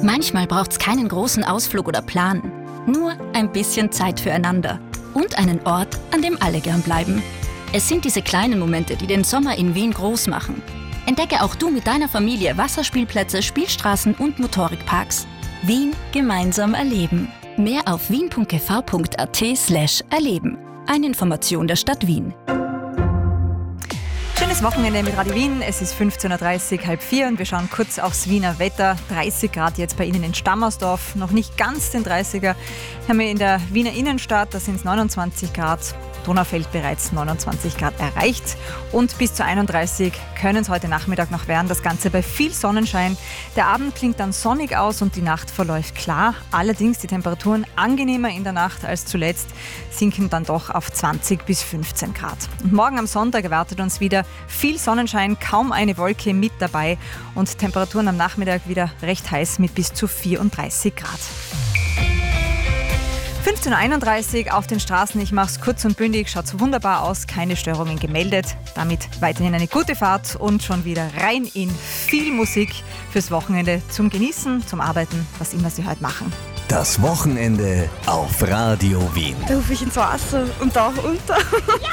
Manchmal braucht's keinen großen Ausflug oder Plan. Nur ein bisschen Zeit füreinander. Und einen Ort, an dem alle gern bleiben. Es sind diese kleinen Momente, die den Sommer in Wien groß machen. Entdecke auch du mit deiner Familie Wasserspielplätze, Spielstraßen und Motorikparks. Wien gemeinsam erleben. Mehr auf wien.gv.at/erleben. Eine Information der Stadt Wien. Schönes Wochenende mit Radio Wien. Es ist 15.30 Uhr, 3:30 und wir schauen kurz aufs Wiener Wetter. 30 Grad jetzt bei Ihnen in Stammersdorf, noch nicht ganz den 30er. Haben wir in der Wiener Innenstadt, da sind es 29 Grad. Donaufeld bereits 29 Grad erreicht und bis zu 31 können es heute Nachmittag noch werden. Das Ganze bei viel Sonnenschein. Der Abend klingt dann sonnig aus und die Nacht verläuft klar. Allerdings die Temperaturen angenehmer in der Nacht als zuletzt, sinken dann doch auf 20 bis 15 Grad. Und morgen am Sonntag erwartet uns wieder viel Sonnenschein, kaum eine Wolke mit dabei und Temperaturen am Nachmittag wieder recht heiß mit bis zu 34 Grad. 15.31 Uhr auf den Straßen. Ich mache es kurz und bündig, schaut wunderbar aus, keine Störungen gemeldet. Damit weiterhin eine gute Fahrt und schon wieder rein in viel Musik fürs Wochenende zum Genießen, zum Arbeiten, was immer Sie heute machen. Das Wochenende auf Radio Wien. Da rufe ich ins Wasser und tauche unter.